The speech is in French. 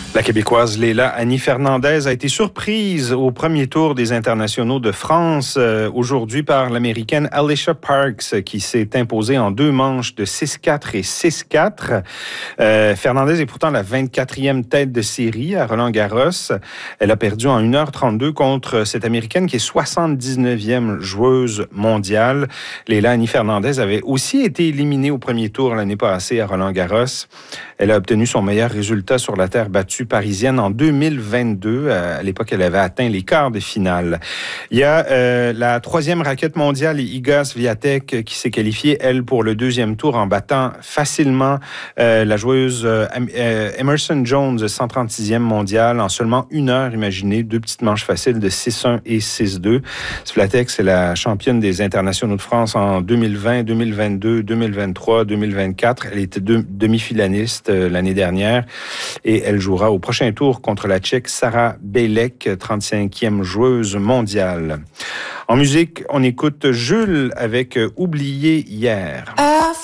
La Québécoise Leila Annie Fernandez a été surprise au premier tour des internationaux de France aujourd'hui par l'Américaine Alicia Parks qui s'est imposée en 2 manches de 6-4 et 6-4. Fernandez est pourtant la 24e tête de série à Roland-Garros. Elle a perdu en 1h32 contre cette Américaine qui est 79e joueuse mondiale. Leila Annie Fernandez avait aussi été éliminée au premier tour l'année passée à Roland-Garros. Elle a obtenu son meilleur résultat sur la terre battue parisienne en 2022. À l'époque, elle avait atteint les quarts de finale. Il y a la 3e raquette mondiale, Iga Swiatek, qui s'est qualifiée, elle, pour le 2e tour en battant facilement la joueuse Emerson Jones, 136e mondiale, en seulement 1 heure. Imaginez, 2 petites manches faciles de 6-1 et 6-2. Swiatek, c'est la championne des internationaux de France en 2020, 2022, 2023, 2024. Elle était demi-finaliste l'année dernière et elle jouera au prochain tour contre la Tchèque Sara Bělek, 35e joueuse mondiale. En musique, on écoute Jules avec Oublié hier.